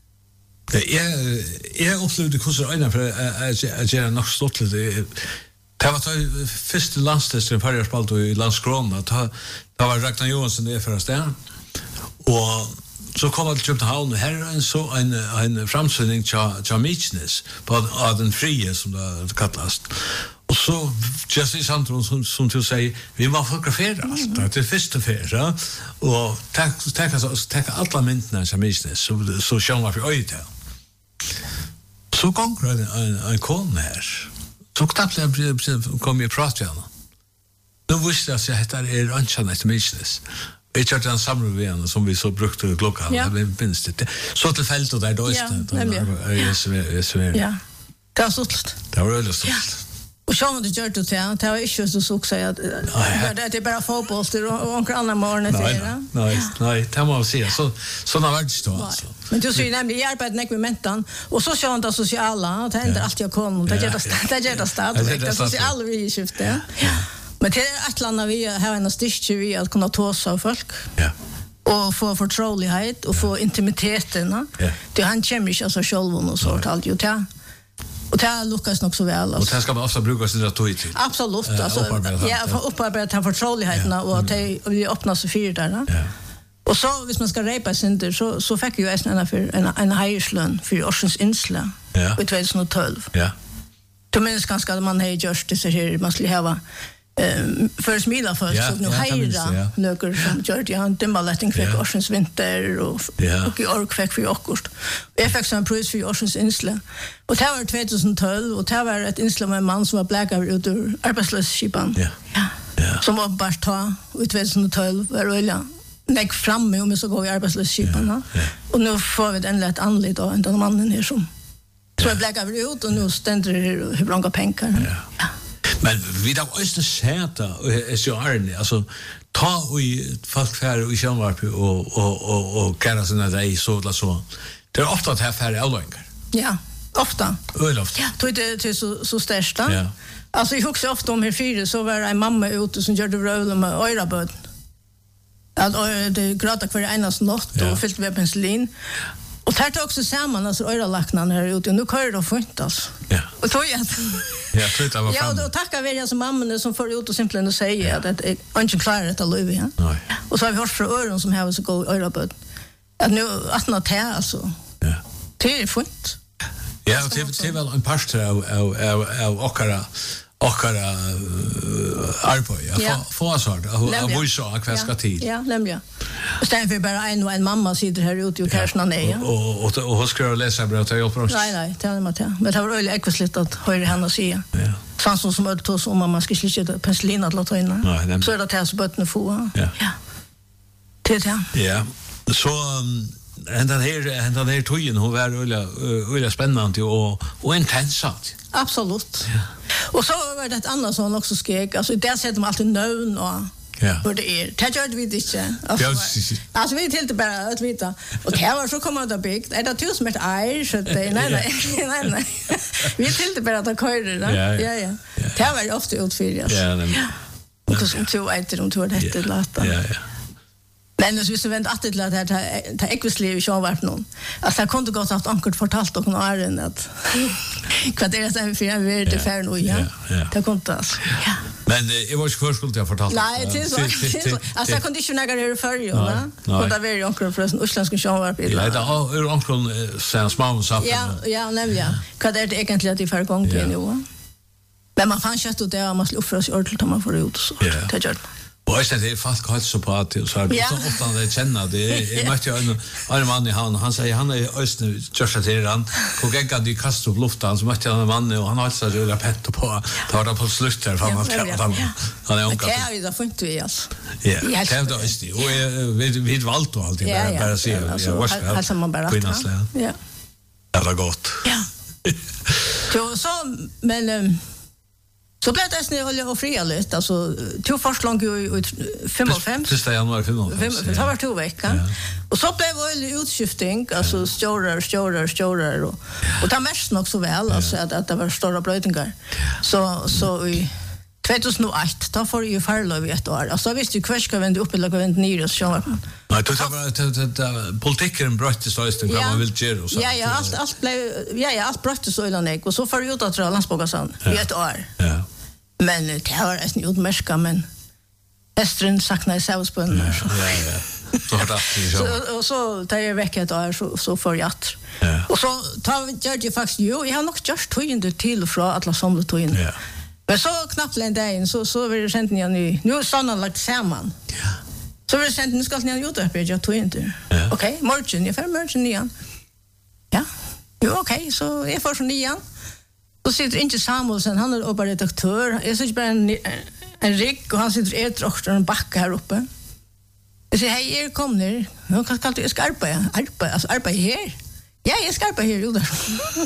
Jeg, jeg opplevde hvordan øynene for at jeg er nok stått litt. Det var det første landstester i Fargerspalt og i Landskrona. Det var Ragnar Johansson det for sted. Og så kom jeg til København og her er så en, en framsynning til Mykines på av den frie som det kallas. Og så, just i Sandron, som, som du sier, vi må fotografere alt. Det er det første ferie. Og tenke alle myndene til Mykines, så, så skjønner vi for øyet til. Så kom en, en, en kone her. Så knappt jeg kom jeg prat til henne. Nå visste jeg at dette er ønskjene etter Mykines. Jeg kjørte en samråd ved henne som vi så brukte klokka. Ja. Det. Så til feltet der da. Ja, nemlig. Ja, det var stort. Det var veldig stort. Ja. Och så det gör det så det var inte så så säga att det är bara fotboll och några andra morgon det är. Nej, nej, det måste säga så såna vart det då alltså. Men du ser nämligen jag arbetar med mentan och så kör det sociala det händer alltid jag kommer det gör det det gör det stad det sociala vi skiftar. Men det är att landa vi har en stisch vi att kunna ta så folk. Ja. Och få förtrolighet och få intimiteten. Det han kommer inte så själv och så allt ju ta. Och det lukas nog så väl alltså. Och det ska man ofta bruka sin retorik till. Absolut alltså. Ja, för upparbeta förtroligheten och det vi öppnar så fyra där. Ja. Och så hvis man ska repa sin så så fick ju en för en en höjslön för Orsens insla. Ja. I tjugohundratolv. Ja. Då minns ganska att man har gjort det så här man skulle ha ehm för smila för så nu hejra nöker som gör det han dimma letting för Orsens vinter och och i ork fick för august. Jag fick så en pris för Orsens insla. Och det var tjugohundratolv och det var ett insla med en man som var bläckad ut ur arbetslöshetsskipan. Ja. Ja. Som var bara ta ut tjugohundratolv var öliga. Lägg fram med om så går vi arbetslöshetsskipan. Ja. Och nu får vi den lätt anledning då den mannen här som så är bläckad ut och nu ständer det hur många pengar. Ja. Men vi da også sæta S J R altså ta og folk færre i Kjønvarp og og og og kæra sine dei så la så. Det er ofte at her færre avløngar. Ja, ofte. Øl ofte. Ja, tror det til så så størst. Ja. Altså jeg husker ofte om her fire så var en mamma ute som gjorde røl med øyrabød. At det gråta hver eneste natt og fylte med penicillin. Och tar det också samman alltså öralaknan här ute nu kör det fint alltså. Ja. Och då jag Ja, tror det var fram. Ja, då tackar vi er som mamman som får ut och simpelt och säger att det är inte klart att löva ja. Nej. Och så har vi hört från öron som har så gå öraböd. Att nu att nå ta alltså. Ja. Det är fint. Ja, det det väl en pastor av av av av okara okara arpo ja för så att vad så att vad ska till. Ja, nämligen. Och sen för bara en och en mamma sitter här ute och tärsna ner. Och och och hon ska läsa bra till hjälp oss. Nej nej, det är inte. Men det var väl ekvisligt att höra henne säga. Ja. Sånt som att ta om mamma ska slita penicillin att låta in. Så är det att så bottna få. Ja. Ja. Det ja. Ja. Så and den här and den här tojen hon var öliga öliga spännande och och intensat. Absolut. Ja. Och så var det ett annat som också skrek alltså där sätter man alltid nön och ja. Och det är det gör vi inte. Alltså, alltså vi till det bara att vita. Och det var så kommer det byggt. Är det tusen med är så det nej nej nej nej. Vi till det bara att köra det. Ja ja. Det var ju ofta utfylljas. Ja. Och så så äter de tror det det låter. Ja ja. Men så visst vänt att det lät att ta ekvisliv så vart någon. Alltså jag kunde gott haft ankert fortalt och någon är att vad det är så för jag vet det för nu ja. Det kunde alltså. Ja. Men jag var ju förskuld jag fortalt. Nej, det är så. Alltså jag kunde inte näga det för ju, va? Och det var ju ankert för en utländsk sjönvarp. Ja, det är ankert sen små saker. Ja, ja, nämligen. Vad är det egentligen att det för gång på nu? Men man fann kött och det man skulle uppföra sig ordentligt om man får ut så. Det gör och jag säger fast kallt så på att så här så ofta det känner det är mycket en en man i han han säger han är östnu Joshua till han och gänga de kastar upp luften så mycket en man och han har så rulla pett på tar det på slut där fram att han han är onkel. Ja, det får inte vi alltså. Ja. Det är det ist och vi vi valt och allt det där bara se jag var så. Alltså man bara. Ja. Det var gott. Ja. Så, så, men um, så blev det nästan olja och fria lite. Alltså, två först långt i fem och fem. Sista januari fem och fem. Det var två veckor. Och så blev det olja utskiftning. Alltså, stjårar, stjårar, stjårar. Och, och det mest nog så väl. Alltså, att, att det var stora blöjningar. Så, så i tjugohundraett, då får ju farlöv i ett år. Alltså, jag visste ju kvar ska vända upp eller ska vända ner och så. Nej, det var politiken bröttes då istället vad man vill göra. Ja, ja, allt, allt blev, ja, ja, allt bröttes så innan jag. Och så får jag ut att dra landsbågasan i ett år. Ja. Men det var en utmärska, men hästen saknade sävsbunnen. Ja, ja, ja. Så har det så. Och så tar jag väck ett år så, så får jag att. Ja. Och så tar jag faktiskt, jo, jag har nog gjort tog till och från alla som tog in. Ja. Men så knappt en dag så så vill det sent ni nu. Nu är såna lagt samman. Ja. Så vill det sent ni ska ni gjort det jag tog inte. Ja. Okej, morgon, jag får morgon igen. Ja. Jo, okej, så jag får så nian. Så sitter inte Samuelsen, han är bara redaktör. Jag sitter bara en, en rigg och han sitter ett och en backa här uppe. Jag säger, hej, er kom ner. Jag kan kalla det, jag ska arbeta. Arbeta, alltså arbeta här. Ja, jag ska arbeta här, jo där.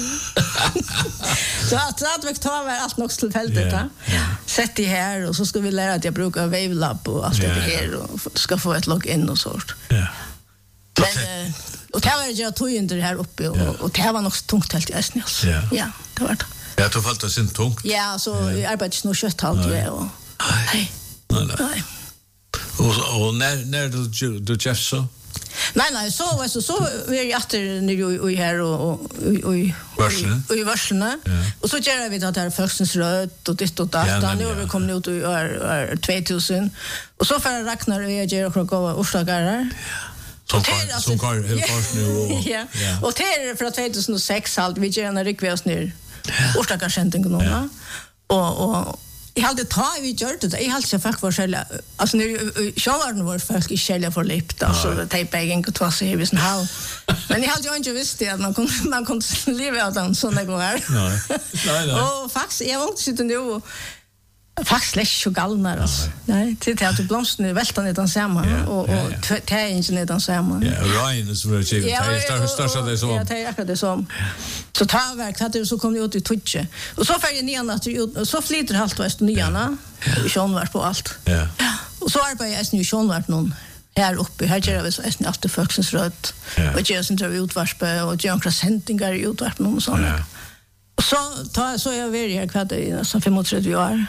Så att att vi tar var allt nog tillfälligt. Yeah, yeah. Sätt det här och så ska vi lära att jag brukar Wavelab och allt yeah, det här och ska få ett login och sånt. Ja. Men uh, och det var jag tog in det här uppe och, yeah. och det var nog tungt helt i Östnäs. Yeah. Ja, det var det. Ja, du falt det sin tungt. Ja, så yeah. jag arbetade nog kött halt det och nej. Nej, nej. Och och när när du du Jeff så? Nej, nej, så var så så vi är åter nu och här och och i och i varslena. Och så gör vi det här förstens rött och det och data. Nu har vi kommit ut i år tvåtusen. Och så för Ragnar och jag gör och gå orsakar. Som kan som kan först nu och ja. Och det är för tjugohundrasex halt vi gör en rekvärs nu. Orsakar sändningen nu. Och och jag hade tagit vi gjort det. Jag hade folk var själva. Alltså nu själva var folk i själva för lipt. Alltså tejpa igen och två sig visst how. Men jag hade ju inte visst det att man kunde man kunde leva utan såna gånger. Nej. Nej, nej. Och faktiskt jag var inte sitta nu och faktiskt lätt så galnar alltså. Nej, till att blomsten är vältan i den samma och och täingen i den samma. Ja, Ryan är så väl chill. Det är största det så. Ja, det är akkurat det som. Så tar verk hade så kom det ut i Twitch. Och så färger nian att så flyter halvt väst niarna. Vi sjön var på allt. Ja. Och så arbetar jag nu sjön vart någon här uppe. Här gör vi så är det alltid folksens rött. Och gör sånt där utvarspe och gör några sändningar i utvarp någon sån. Och så tar så jag över här kvad i nästan femtiotre år.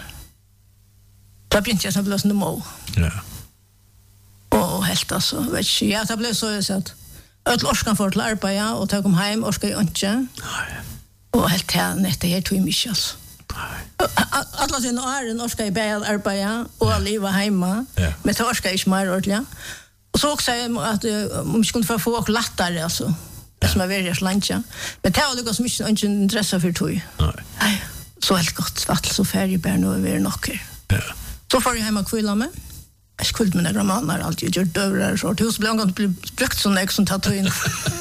Då började jag så blåsa nu må. Ja. Och helt alltså, vet jag, det blev så så att öll orskan för att arbeta ja och ta kom hem orska ju inte. Nej. Och helt här nästa här tog mig alltså. Nej. Alla sina år orska i bäl arbeta och leva hemma. Men det orska inte mer ordentligt. Och så också att om vi skulle få folk lättare alltså. Det som är väldigt länge. Men det var det som inte intresse för tog. Nej. Så helt gott vatt så färdig bär nu över nocker. Ja. Så får jag hemma kvilla med. Jag skulle med några manar alltid gjort dörrar så hus blev gått bli brukt som jag som tar in.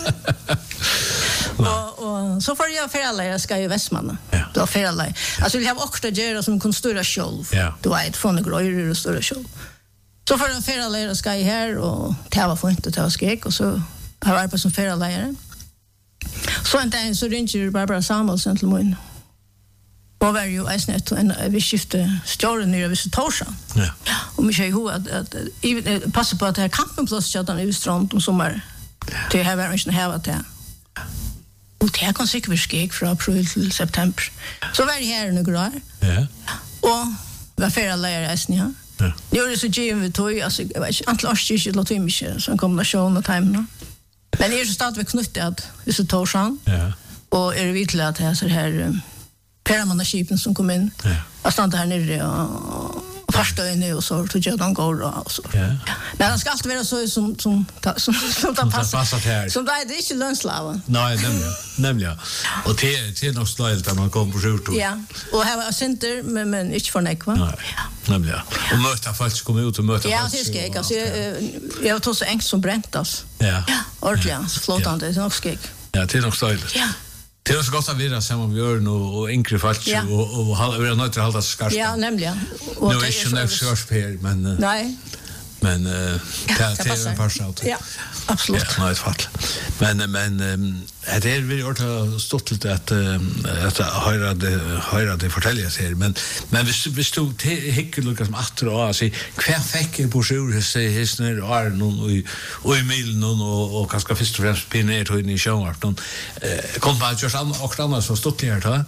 och och så får jag för alla jag ska i Västmanna. Då för alla. Alltså vi har också göra som kan störa själv. Då är det från det gröjer och störa själv. Så får jag för alla jag ska i här och ta var för inte ta skäck och så har jag på som för alla. Så en dag så ringer Barbara Samuelsen till mig. Och var ju äsnet en vi skifte stjärnan i vid Torsan. Ja. Och mig säger hur att att even passa på att det här campingplats chatten i strand om sommar. Det har varit en här att det. Och det kan säkert bli skeg från april till september. Så var det här nu grå. Ja. Och var för alla är äsnet. Ja. Det är så givet vi tog alltså jag vet inte antingen års inte låt mig så en kombination av time. Men det är så stadväck knutet att vi så Torsan. Ja. Och är det vittligt att det är så här Peramannaskipen som kom in. Ja. Jag stannade här nere och första inne och så tog jag de går och så. Ja. Men det ska alltid vara så som som som som det passar. Som det är inte lönslaven. Nej, nämligen. Nämligen. Och det det är nog slöjt där man kommer på sjukdom. Ja. Och här var center men men inte för nekva. Nej. Nämligen. Och möta folk kommer ut och möta folk. Ja, det ska jag. Alltså jag tog så ängst som bräntas. Ja. Ordentligt. Flotande, det är nog skik. Ja, det är nog slöjt. Ja. Det är så gott att vi är samman med Jörn och, och Inkri Falch ja. och, och vi är nöjt att hålla sig skarpt. Ja, nämligen. Nu är inte nöjt skarpt här, men... Nej. Men uh, ja, det är en parsat. Ja, absolut. Ja, nej, fall. Men men um, det är vi har stått lite att att höra det höra det fortälja sig men men vi vi stod hickar Lucas som åter och så kvar fick på sjur sig hisner och någon och och i milen och och kanske först och främst pinner till i showen. Eh kom bara just an och annars så stod det här.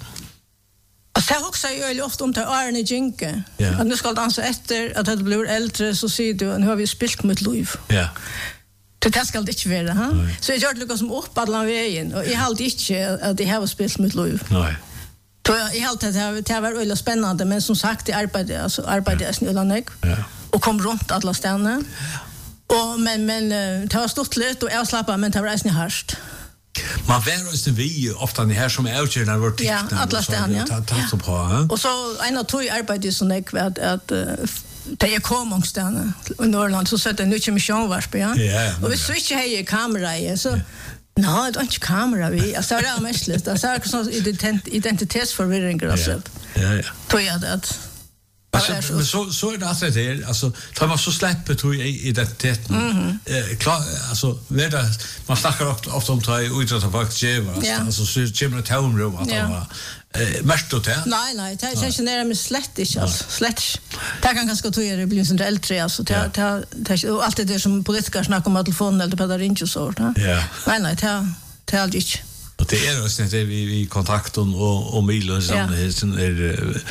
Och så också är ju ofta om till Arne Jinke. Att nu ska dansa efter att det blir äldre så ser du nu har vi spelat med liv. Ja. Det här ska det inte vara, ha? Så jag gör det som upp alla vägen och jag hade inte att det här var spelat med liv. Nej. Så jag hade att det här var väldigt spännande men som sagt det arbetade alltså arbetade jag snällt ja. och kom runt alla ställen. Och men men det var stort lätt och avslappnat men det var nästan harst. Man var just vi ofta ni här som är ute när vart ja, alla ställen ja. Tack så bra. Och så en av två arbetade så näck att att det är komongställen i Norrland så sätter nu inte mission var på ja. Och vi switchar här kamera i så nej, det är inte kamera vi. Alltså det är mest lätt. Alltså det är sån ident identitetsförvirring grösset. Ja, ja. Tror jag det. Alltså men så så är det alltså det alltså tar man så släpper tror jag identiteten. Mm eh klar alltså vet du man snackar ofta ofta om att utrata faktiskt ge alltså så kommer det townroom att vara eh mest då det. Nej nej, det är inte nära med slätt inte alltså slätt. Det kan ganska tror jag det blir sånt äldre alltså det det och allt det där som politiker snackar om telefonen eller på ring och så va. Ja. Nej nej, det det är inte. Och det är just det vi vi kontakt och och mejl och sånt är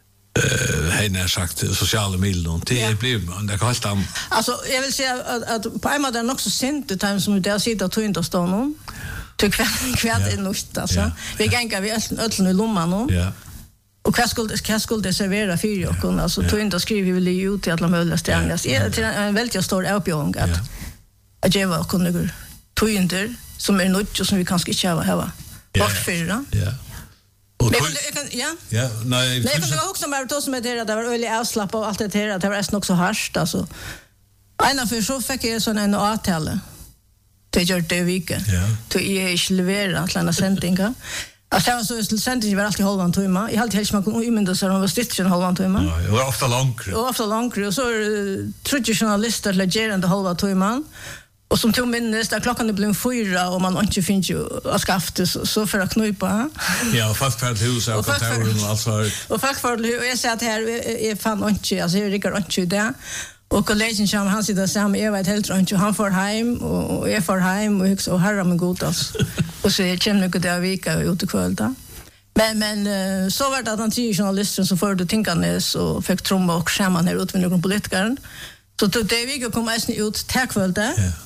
eh henne sagt sociala medier och det blir man det kallt am. Alltså jag vill säga att, att på en måte är det också sent det time som där sitter att inte stå någon. Till kväll kväll är nog alltså. Vi gänga vi öllen i lomman nu. Ja. Och vad skulle vad skulle det servera för ju och alltså tog inte skriva vi vill ju till alla möjliga ställen. Det är en väldigt stor uppgång att att ge vad kunde tog inte som är något som vi kanske inte har här. Bort för det. Ja. Men jag kan ja. Ja, nej. Nej, för det var också mer då som det där det var öle avslappat och allt det där det var nästan också harst alltså. Ena för så fick jag sån en avtal. Det gör det vecka. Ja. Då är jag leverera att lämna sändningar. Alltså jag var så sändningen var alltid halvan timme. Jag hade helst man kunde umynda sig om var stitch en halvan timme. Ja, det var ofta långt. Och ofta långt och så trodde journalister legerande halva timmen. Och som tog minnes där klockan det blev fyra och man inte finns ju att skafta så, så för att knupa. Ja, fast för ett hus och kontoren och alltså. Och fast för och jag säger att här är fan inte alltså jag ringer inte där. Och kollegen som han sitter samman jag vet helt runt och han får hem och jag får hem och så herra med god alltså. Och så jag känner mycket där vecka ut i kväll då. Men men så var det att han tio journalister som förde tänkandes och fick tromma och skämma ner ut med någon politiker. Så då det vi kom nästan ut tack för det. Ja.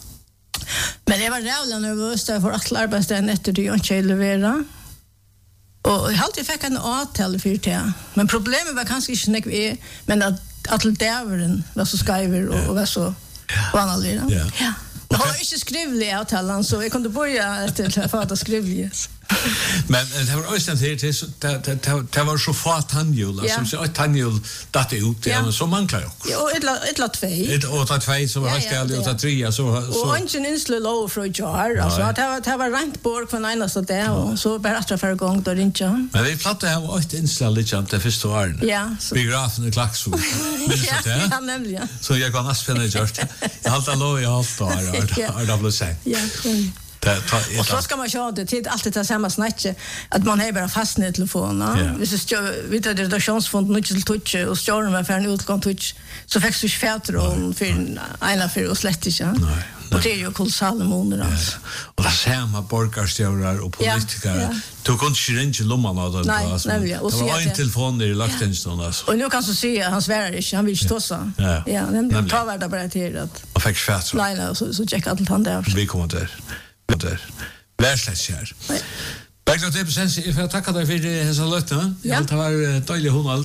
Men jag var rävla nervös där för att arbetsdagen efter det jag inte leverera. Och jag alltid fick en avtal för det. Men problemet var kanske inte när vi är, men att att dävren var så skriver och, och var så vanligt. Ja. Ja. Jag har inte skrivit avtalen så jag kunde börja efter att få skrivligt. Men det var också det det det var så få tandhjul som så ett tandhjul datt ut ja så man klarar också. Ja, ett ett lat två. Ett och ett två så har ska ju ta tre så så. Och inte insle low för jar alltså att det var det var rent bort från ena så där och så bara efter för gång då inte. Men vi plattade här ett insle lite om det första året. Ja. Biografen i Klaxo. Men så där. Ja, nämligen. Så jag kan nästan finna just. Jag har lov jag har då. Har det säg. Ja. Och så ska man köra det till alltid ta samma snacka att man har bara fastnat telefonen. Hvis det vi tar redaktionsfond nu till touch och står med för en utgång touch så fick du färter och för ena för och slett inte. Nej. Och det är ju kolossala månader alltså. Och det samma borgarstjórar och politiker. Du kunde inte ringa lomman av det alltså. Nej, och så en telefon i lagtjänsten alltså. Och nu kan så se han svarar inte, han vill inte tossa. Ja, ja nämligen ta värda bara till att. Och fick färter. Nej, nej, så så checka allt han där. Vi kommer där. Där. Värsletsjär. Bergrat Ebensen, jag får tacka dig för dessa lötterna. Jag har varit dålig hundar.